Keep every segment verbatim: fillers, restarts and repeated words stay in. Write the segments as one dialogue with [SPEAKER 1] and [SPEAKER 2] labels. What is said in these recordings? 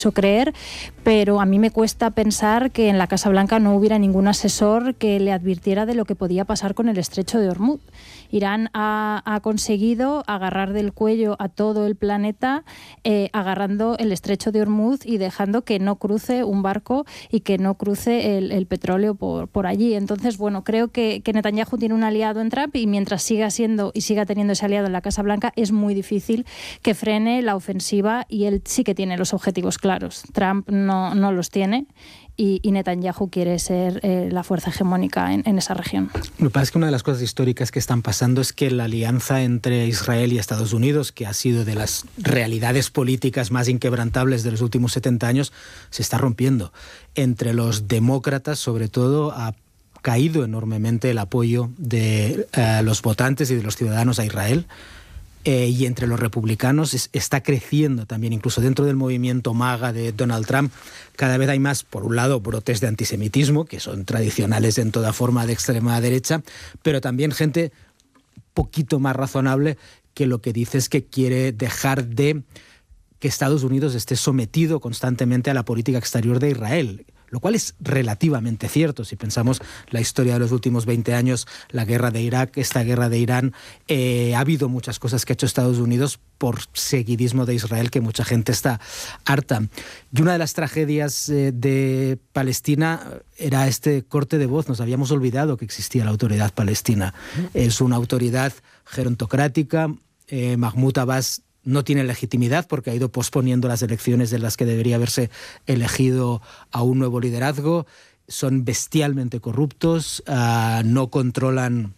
[SPEAKER 1] creer, pero a mí me cuesta pensar que en la Casa Blanca no hubiera ningún asesor que le advirtiera de lo que podía pasar con el estrecho de Hormuz. Irán ha, ha conseguido agarrar del cuello a todo el planeta, eh, agarrando el estrecho de Hormuz y dejando que no cruce un barco y que no cruce el, el petróleo por, por allí. Entonces, bueno, creo que, que Netanyahu tiene un aliado en Trump y mientras siga siendo y siga teniendo ese aliado en la Casa Blanca, es muy difícil que frene la ofensiva y él sí que tiene los objetivos claros. Trump no, no los tiene. Y, y Netanyahu quiere ser eh, la fuerza hegemónica en, en esa región.
[SPEAKER 2] Lo que pasa es que una de las cosas históricas que están pasando es que la alianza entre Israel y Estados Unidos, que ha sido de las realidades políticas más inquebrantables de los últimos setenta años, se está rompiendo. Entre los demócratas, sobre todo, ha caído enormemente el apoyo de eh, los votantes y de los ciudadanos a Israel. Eh, y entre los republicanos es, está creciendo también, incluso dentro del movimiento MAGA de Donald Trump, cada vez hay más, por un lado, brotes de antisemitismo, que son tradicionales en toda forma de extrema derecha, pero también gente poquito más razonable que lo que dice es que quiere dejar de que Estados Unidos esté sometido constantemente a la política exterior de Israel, lo cual es relativamente cierto. Si pensamos la historia de los últimos veinte años, la guerra de Irak, esta guerra de Irán, eh, ha habido muchas cosas que ha hecho Estados Unidos por seguidismo de Israel que mucha gente está harta. Y una de las tragedias eh, de Palestina era este corte de voz. Nos habíamos olvidado que existía la autoridad palestina. Es una autoridad gerontocrática. Eh, Mahmoud Abbas no tiene legitimidad porque ha ido posponiendo las elecciones de las que debería haberse elegido a un nuevo liderazgo. Son bestialmente corruptos, uh, no controlan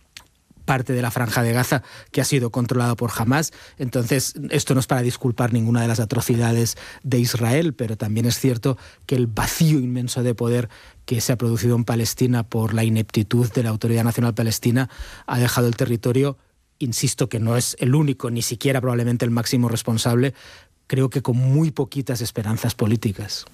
[SPEAKER 2] parte de la Franja de Gaza que ha sido controlada por Hamás. Entonces, esto no es para disculpar ninguna de las atrocidades de Israel, pero también es cierto que el vacío inmenso de poder que se ha producido en Palestina por la ineptitud de la Autoridad Nacional Palestina ha dejado el territorio, insisto que no es el único, ni siquiera probablemente el máximo responsable, creo que con muy poquitas esperanzas políticas.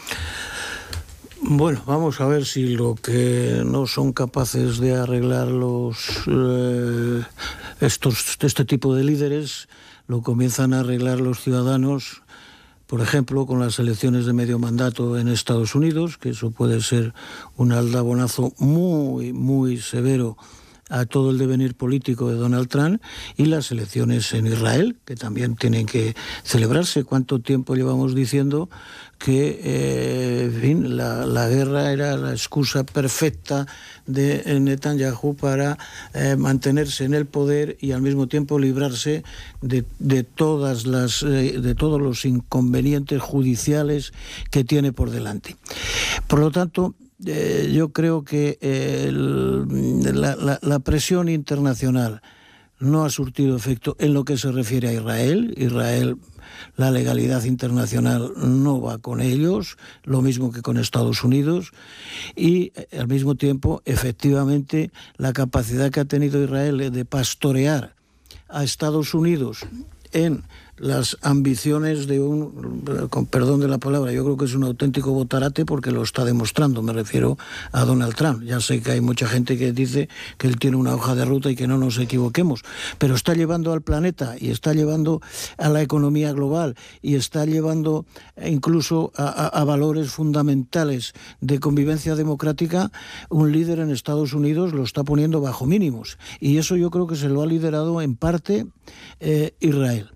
[SPEAKER 3] Bueno, vamos a ver si lo que no son capaces de arreglar los eh, estos este tipo de líderes lo comienzan a arreglar los ciudadanos, por ejemplo, con las elecciones de medio mandato en Estados Unidos, que eso puede ser un aldabonazo muy, muy severo a todo el devenir político de Donald Trump, y las elecciones en Israel, que también tienen que celebrarse. ¿Cuánto tiempo llevamos diciendo que eh, en fin, la, la guerra era la excusa perfecta de Netanyahu para eh, mantenerse en el poder y al mismo tiempo librarse de, de, todas las, eh, de todos los inconvenientes judiciales que tiene por delante? Por lo tanto, Eh, yo creo que eh, el, la, la, la presión internacional no ha surtido efecto en lo que se refiere a Israel. Israel, la legalidad internacional no va con ellos, lo mismo que con Estados Unidos, y eh, al mismo tiempo, efectivamente, la capacidad que ha tenido Israel de pastorear a Estados Unidos en las ambiciones de un, con perdón de la palabra, yo creo que es un auténtico botarate porque lo está demostrando, me refiero a Donald Trump. Ya sé que hay mucha gente que dice que él tiene una hoja de ruta y que no nos equivoquemos, pero está llevando al planeta y está llevando a la economía global y está llevando incluso a, a, a valores fundamentales de convivencia democrática. Un líder en Estados Unidos lo está poniendo bajo mínimos, y eso yo creo que se lo ha liderado en parte eh, Israel.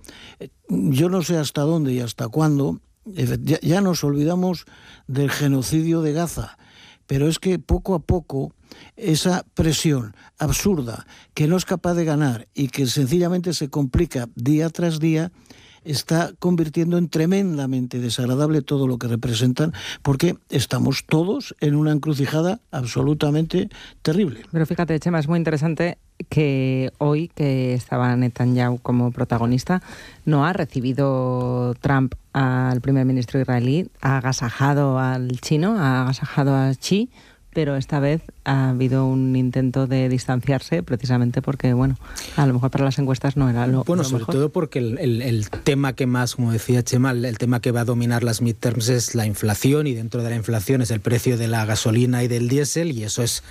[SPEAKER 3] Yo no sé hasta dónde y hasta cuándo, ya, ya nos olvidamos del genocidio de Gaza, pero es que poco a poco esa presión absurda que no es capaz de ganar y que sencillamente se complica día tras día, está convirtiendo en tremendamente desagradable todo lo que representan, porque estamos todos en una encrucijada absolutamente terrible.
[SPEAKER 4] Pero fíjate, Chema, es muy interesante que hoy, que estaba Netanyahu como protagonista, no ha recibido Trump al primer ministro israelí, ha agasajado al chino, ha agasajado a Xi, pero esta vez ha habido un intento de distanciarse, precisamente porque, bueno, a lo mejor para las encuestas no era lo,
[SPEAKER 2] bueno,
[SPEAKER 4] lo
[SPEAKER 2] sobre
[SPEAKER 4] mejor.
[SPEAKER 2] todo porque el, el, el tema que más, como decía Chema, el, el tema que va a dominar las midterms es la inflación, y dentro de la inflación es el precio de la gasolina y del diésel, y eso es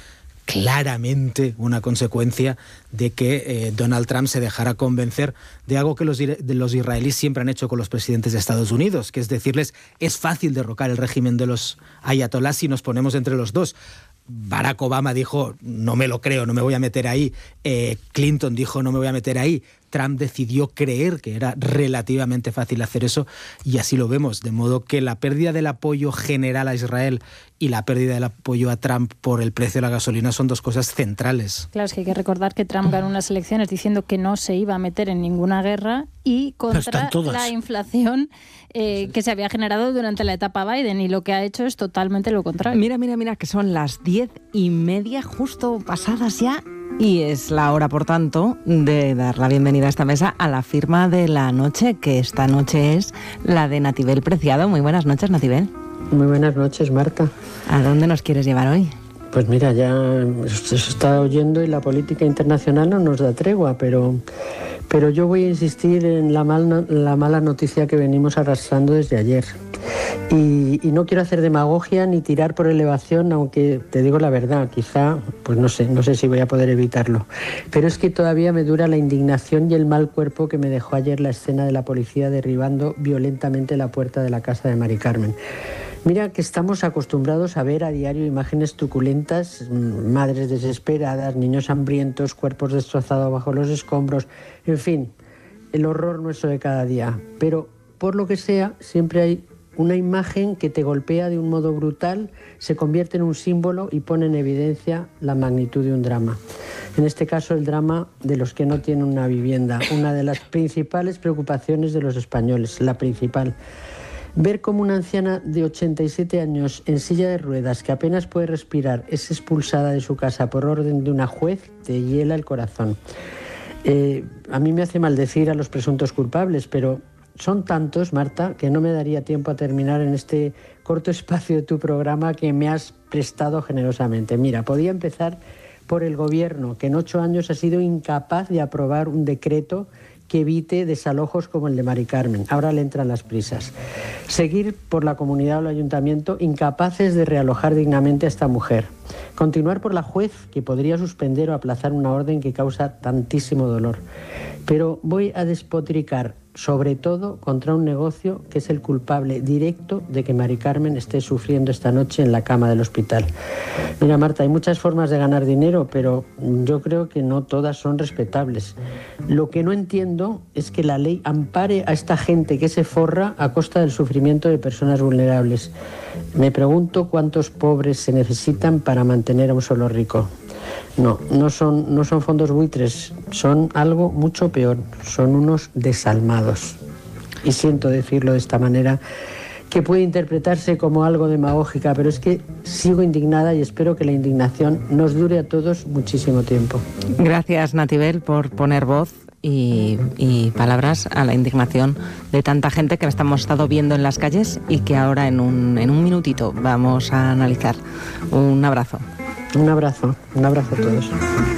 [SPEAKER 2] claramente una consecuencia de que eh, Donald Trump se dejara convencer de algo que los, de los israelíes siempre han hecho con los presidentes de Estados Unidos, que es decirles, es fácil derrocar el régimen de los ayatolás si nos ponemos entre los dos. Barack Obama dijo, no me lo creo, no me voy a meter ahí. Eh, Clinton dijo, no me voy a meter ahí. Trump decidió creer que era relativamente fácil hacer eso y así lo vemos. De modo que la pérdida del apoyo general a Israel y la pérdida del apoyo a Trump por el precio de la gasolina son dos cosas centrales.
[SPEAKER 1] Claro, es que hay que recordar que Trump ganó unas elecciones diciendo que no se iba a meter en ninguna guerra y contra la inflación eh, que se había generado durante la etapa Biden, y lo que ha hecho es totalmente lo contrario.
[SPEAKER 4] Mira, mira, mira, que son las diez y media justo pasadas ya. Y es la hora, por tanto, de dar la bienvenida a esta mesa a la firma de la noche, que esta noche es la de Natibel Preciado. Muy buenas noches, Natibel.
[SPEAKER 5] Muy buenas noches, Marta.
[SPEAKER 4] ¿A dónde nos quieres llevar hoy?
[SPEAKER 5] Pues mira, ya se está oyendo y la política internacional no nos da tregua, pero, pero yo voy a insistir en la, mal, la mala noticia que venimos arrastrando desde ayer. Y, y no quiero hacer demagogia ni tirar por elevación, aunque te digo la verdad, quizá, pues no sé, no sé si voy a poder evitarlo. Pero es que todavía me dura la indignación y el mal cuerpo que me dejó ayer la escena de la policía derribando violentamente la puerta de la casa de Mari Carmen. Mira que estamos acostumbrados a ver a diario imágenes truculentas, madres desesperadas, niños hambrientos, cuerpos destrozados bajo los escombros, en fin, el horror nuestro de cada día. Pero por lo que sea, siempre hay una imagen que te golpea de un modo brutal, se convierte en un símbolo y pone en evidencia la magnitud de un drama. En este caso, el drama de los que no tienen una vivienda, una de las principales preocupaciones de los españoles, la principal. Ver cómo una anciana de ochenta y siete años en silla de ruedas, que apenas puede respirar, es expulsada de su casa por orden de una juez, te hiela el corazón. Eh, a mí me hace maldecir a los presuntos culpables, pero son tantos, Marta, que no me daría tiempo a terminar en este corto espacio de tu programa que me has prestado generosamente. Mira, podía empezar por el gobierno, que en ocho años ha sido incapaz de aprobar un decreto que evite desalojos como el de Mari Carmen. Ahora le entran las prisas. Seguir por la comunidad o el ayuntamiento incapaces de realojar dignamente a esta mujer. Continuar por la juez, que podría suspender o aplazar una orden que causa tantísimo dolor. Pero voy a despotricar sobre todo contra un negocio que es el culpable directo de que Mari Carmen esté sufriendo esta noche en la cama del hospital. Mira, Marta, hay muchas formas de ganar dinero, pero yo creo que no todas son respetables. Lo que no entiendo es que la ley ampare a esta gente que se forra a costa del sufrimiento de personas vulnerables. Me pregunto cuántos pobres se necesitan para mantener a un solo rico. No, no son, no son fondos buitres, son algo mucho peor, son unos desalmados. Y siento decirlo de esta manera, que puede interpretarse como algo demagógica, pero es que sigo indignada y espero que la indignación nos dure a todos muchísimo tiempo.
[SPEAKER 4] Gracias, Natibel, por poner voz y, y palabras a la indignación de tanta gente que estamos estado viendo en las calles y que ahora en un, en un minutito vamos a analizar. Un abrazo.
[SPEAKER 5] Un abrazo, un abrazo a todos.